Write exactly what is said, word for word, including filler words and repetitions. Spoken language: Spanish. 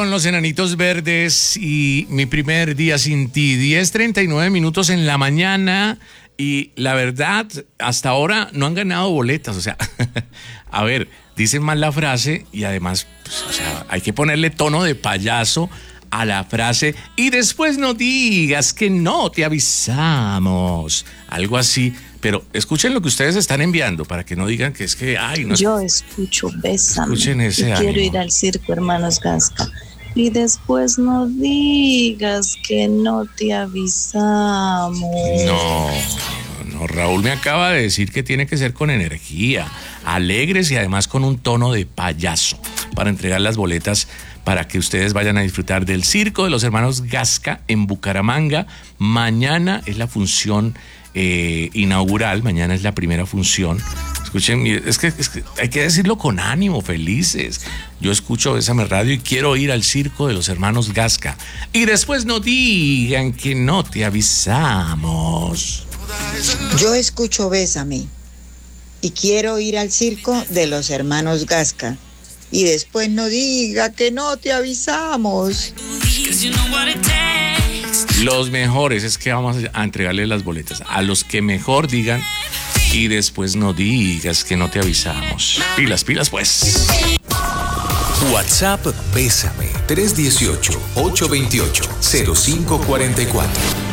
Con los Enanitos Verdes y Mi Primer Día Sin Ti, diez treinta y nueve minutos en la mañana, y la verdad, hasta ahora no han ganado boletas, o sea, a ver, dicen mal la frase y además, pues, o sea, hay que ponerle tono de payaso a la frase y después no digas que no te avisamos, algo así. Pero escuchen lo que ustedes están enviando para que no digan que es que, ay, no. Yo escucho Bésame. Escuchen ese y quiero ánimo. ir al circo, hermanos Gasca. Y después no digas que no te avisamos. No, no, Raúl me acaba de decir que tiene que ser con energía, alegres y además con un tono de payaso para entregar las boletas para que ustedes vayan a disfrutar del circo de los hermanos Gasca en Bucaramanga. Mañana es la función eh, inaugural, mañana es la primera función. Escuchen, es que, es que hay que decirlo con ánimo, felices. Yo escucho Bésame Radio y quiero ir al circo de los hermanos Gasca. Y después no digan que no te avisamos. Yo escucho Bésame y quiero ir al circo de los hermanos Gasca. Y después no diga que no te avisamos. Los mejores es que vamos a entregarle las boletas a los que mejor digan y después no digas que no te avisamos. Pilas, pilas pues. WhatsApp Bésame tres uno ocho, ocho dos ocho, cero cinco cuatro cuatro.